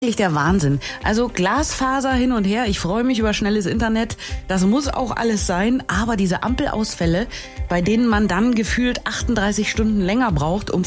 Wirklich der Wahnsinn. Also Glasfaser hin und her, ich freue mich über schnelles Internet, das muss auch alles sein, aber diese Ampelausfälle, bei denen man dann gefühlt 38 Stunden länger braucht, um